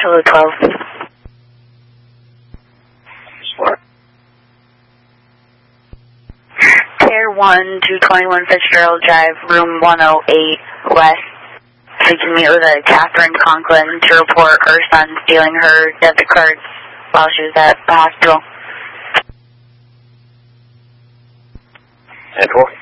Charlie 12. Care 1, 221 Fitzgerald Drive, room 108 West. So you can meet with a Catherine Conklin to report her son stealing her debit cards while she was at the hospital. 10-4.